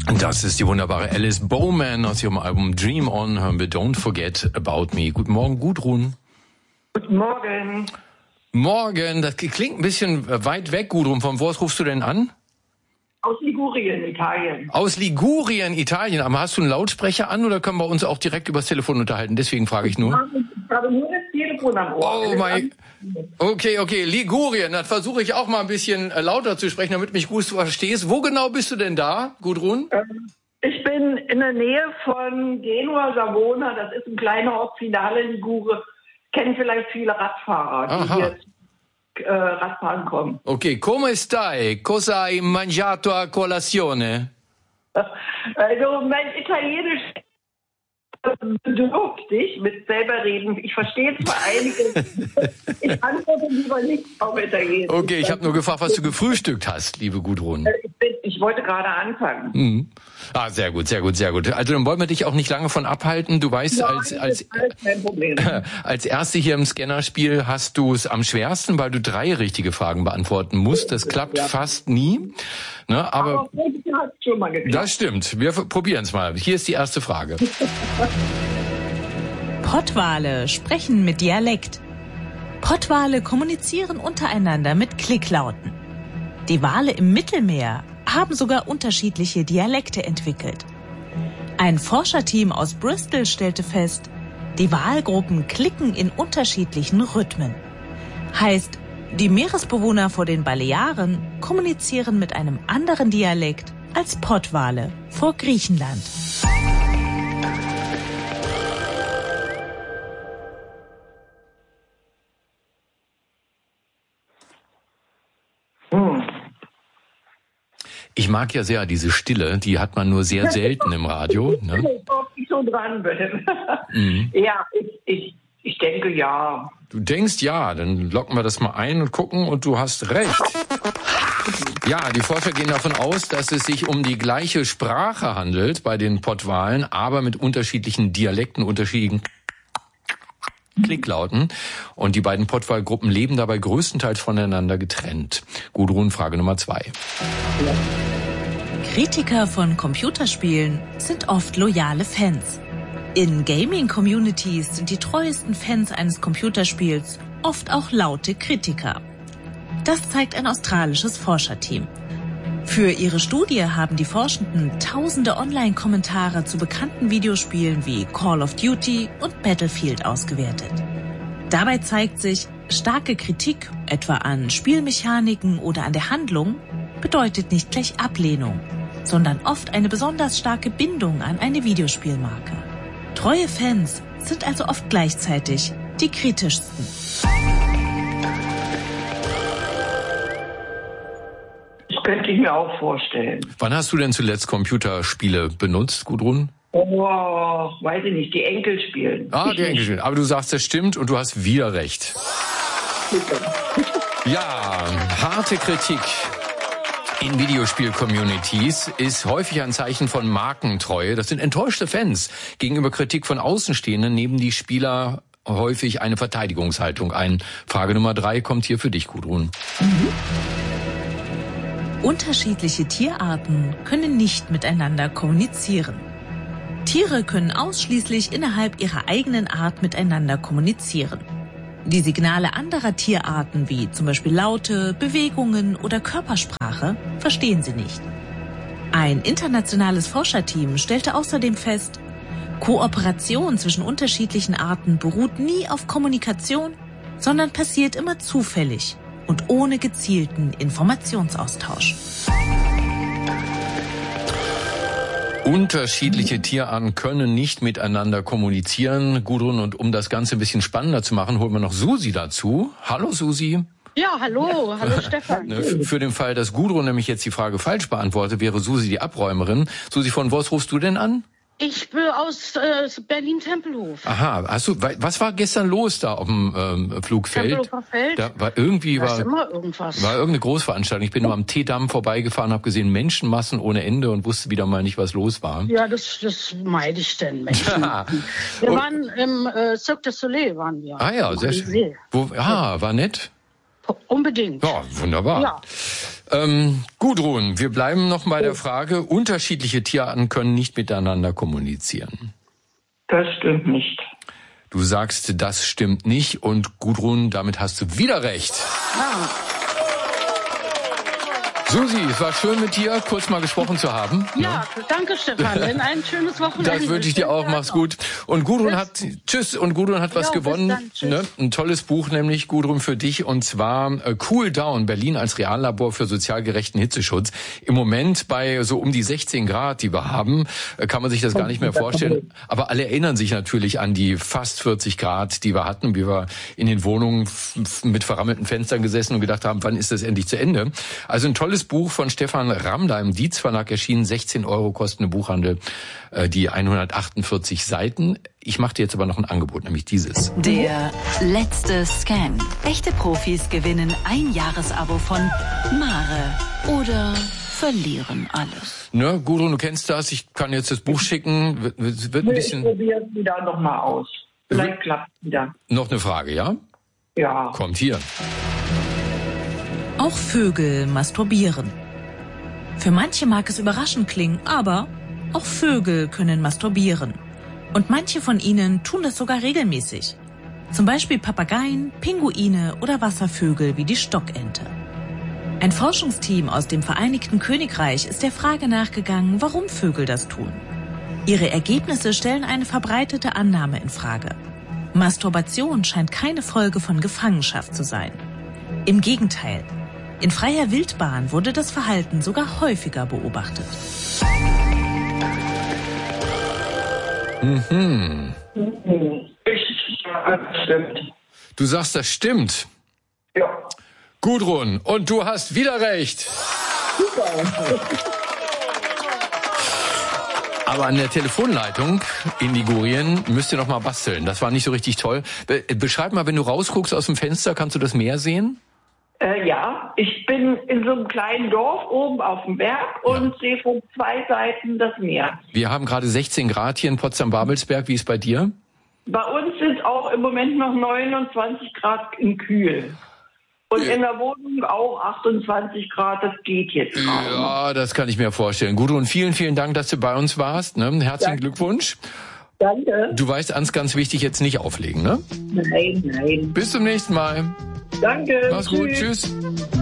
Das ist die wunderbare Alice Bowman aus ihrem Album Dream On. Hören wir Don't Forget About Me. Guten Morgen, Gudrun. Guten Morgen. Morgen, das klingt ein bisschen weit weg, Gudrun. Von wo aus rufst du denn an? Aus Ligurien, Italien. Aus Ligurien, Italien. Aber hast du einen Lautsprecher an oder können wir uns auch direkt übers Telefon unterhalten? Deswegen frage ich nur. Ich habe nur das Telefon am Ohr. Oh mein... Okay, Ligurien. Dann versuche ich auch mal ein bisschen lauter zu sprechen, damit mich gut verstehst. Wo genau bist du denn da, Gudrun? Ich bin in der Nähe von Genua, Savona. Das ist ein kleiner Ort, Finale Ligure. Kennen vielleicht viele Radfahrer, die hier Radfahren kommen. Okay, come stai? Cosa hai mangiato a colazione? Also mein Italienisch bedürftig mit selber reden. Ich verstehe zwar einiges. Ich antworte lieber nicht auf Italienisch. Okay, ich habe nur gefragt, was du gefrühstückt hast, liebe Gudrun. Ich wollte gerade anfangen. Mhm. Ah, sehr gut. Also dann wollen wir dich auch nicht lange von abhalten. Du weißt, kein Problem. Als Erste hier im Scannerspiel hast du es am schwersten, weil du 3 richtige Fragen beantworten musst. Das klappt fast nie. Ne, aber hat schon mal geklappt. Das stimmt. Wir probieren es mal. Hier ist die erste Frage. Pottwale sprechen mit Dialekt. Pottwale kommunizieren untereinander mit Klicklauten. Die Wale im Mittelmeer haben sogar unterschiedliche Dialekte entwickelt. Ein Forscherteam aus Bristol stellte fest, die Walgruppen klicken in unterschiedlichen Rhythmen. Heißt, die Meeresbewohner vor den Balearen kommunizieren mit einem anderen Dialekt als Pottwale vor Griechenland. Ich mag ja sehr diese Stille, die hat man nur sehr selten im Radio. Ne? Ich so dran bin. Ja, ich denke ja. Du denkst ja, dann locken wir das mal ein und gucken und du hast recht. Ja, die Forscher gehen davon aus, dass es sich um die gleiche Sprache handelt bei den Pottwalen, aber mit unterschiedlichen Dialekten, unterschiedlichen Klicklauten. Und die beiden Pottwalgruppen leben dabei größtenteils voneinander getrennt. Gudrun, Frage Nummer 2. Kritiker von Computerspielen sind oft loyale Fans. In Gaming-Communities sind die treuesten Fans eines Computerspiels oft auch laute Kritiker. Das zeigt ein australisches Forscherteam. Für ihre Studie haben die Forschenden tausende Online-Kommentare zu bekannten Videospielen wie Call of Duty und Battlefield ausgewertet. Dabei zeigt sich, starke Kritik, etwa an Spielmechaniken oder an der Handlung, bedeutet nicht gleich Ablehnung, sondern oft eine besonders starke Bindung an eine Videospielmarke. Treue Fans sind also oft gleichzeitig die kritischsten. Das könnte ich mir auch vorstellen. Wann hast du denn zuletzt Computerspiele benutzt, Gudrun? Oh, weiß ich nicht, die Enkel spielen. Ah, die Enkel spielen. Aber du sagst, das stimmt und du hast wieder recht. Ja, harte Kritik in Videospiel-Communities ist häufig ein Zeichen von Markentreue. Das sind enttäuschte Fans. Gegenüber Kritik von Außenstehenden nehmen die Spieler häufig eine Verteidigungshaltung ein. Frage Nummer 3 kommt hier für dich, Gudrun. Unterschiedliche Tierarten können nicht miteinander kommunizieren. Tiere können ausschließlich innerhalb ihrer eigenen Art miteinander kommunizieren. Die Signale anderer Tierarten, wie zum Beispiel Laute, Bewegungen oder Körpersprache, verstehen sie nicht. Ein internationales Forscherteam stellte außerdem fest, Kooperation zwischen unterschiedlichen Arten beruht nie auf Kommunikation, sondern passiert immer zufällig und ohne gezielten Informationsaustausch. Unterschiedliche Tierarten können nicht miteinander kommunizieren. Gudrun, und um das Ganze ein bisschen spannender zu machen, holen wir noch Susi dazu. Hallo Susi. Ja, hallo Stefan. Für den Fall, dass Gudrun nämlich jetzt die Frage falsch beantwortet, wäre Susi die Abräumerin. Susi, von wo rufst du denn an? Ich bin aus Berlin-Tempelhof. Aha, was war gestern los da auf dem Flugfeld? Tempelhofer Feld? Da war immer irgendwas. War irgendeine Großveranstaltung. Ich bin nur am Teedamm vorbeigefahren, habe gesehen Menschenmassen ohne Ende und wusste wieder mal nicht, was los war. Ja, das meide ich denn, Menschen. Wir waren im Cirque du Soleil, waren wir. Ah ja, sehr schön. War nett? Unbedingt. Ja, wunderbar. Ja. Gudrun, wir bleiben noch bei der Frage, unterschiedliche Tierarten können nicht miteinander kommunizieren. Das stimmt nicht. Du sagst, das stimmt nicht und Gudrun, damit hast du wieder recht. Ah. Susi, es war schön mit dir, kurz mal gesprochen zu haben. Ja, danke Stefan, denn ein schönes Wochenende. Das wünsche ich dir auch, mach's gut. Und Gudrun hat was gewonnen. Ne? Ein tolles Buch nämlich, Gudrun, für dich, und zwar Cool Down, Berlin als Reallabor für sozial gerechten Hitzeschutz. Im Moment bei so um die 16 Grad, die wir haben, kann man sich das gar nicht mehr vorstellen. Aber alle erinnern sich natürlich an die fast 40 Grad, die wir hatten, wie wir in den Wohnungen mit verrammelten Fenstern gesessen und gedacht haben, wann ist das endlich zu Ende? Also ein tolles Buch von Stefan Ramda im Dietz Verlag erschienen, 16 € kostende Buchhandel, die 148 Seiten. Ich mache dir jetzt aber noch ein Angebot, nämlich dieses. Der letzte Scan. Echte Profis gewinnen ein Jahresabo von Mare oder verlieren alles. Ne, Gudrun, du kennst das. Ich kann jetzt das Buch schicken. Wird ein bisschen. Ich probiere es wieder nochmal aus. Vielleicht klappt es wieder. Noch eine Frage, ja? Ja. Kommt hier. Auch Vögel masturbieren. Für manche mag es überraschend klingen, aber auch Vögel können masturbieren. Und manche von ihnen tun das sogar regelmäßig. Zum Beispiel Papageien, Pinguine oder Wasservögel wie die Stockente. Ein Forschungsteam aus dem Vereinigten Königreich ist der Frage nachgegangen, warum Vögel das tun. Ihre Ergebnisse stellen eine verbreitete Annahme in Frage. Masturbation scheint keine Folge von Gefangenschaft zu sein. Im Gegenteil. In freier Wildbahn wurde das Verhalten sogar häufiger beobachtet. Mhm. Das stimmt. Du sagst, das stimmt. Ja. Gudrun, und du hast wieder recht. Super. Aber an der Telefonleitung in Ligurien müsst ihr noch mal basteln. Das war nicht so richtig toll. Beschreib mal, wenn du rausguckst aus dem Fenster, kannst du das Meer sehen? Ja, ich bin in so einem kleinen Dorf oben auf dem Berg und sehe von 2 Seiten das Meer. Wir haben gerade 16 Grad hier in Potsdam-Babelsberg. Wie ist bei dir? Bei uns sind auch im Moment noch 29 Grad in Kühl. Und in der Wohnung auch 28 Grad, das geht jetzt gerade. Ja, das kann ich mir vorstellen. Gudrun, vielen, vielen Dank, dass du bei uns warst. Ne? Herzlichen Glückwunsch. Danke. Du weißt, ganz wichtig, jetzt nicht auflegen, ne? Nein. Bis zum nächsten Mal. Danke. Mach's gut. Tschüss.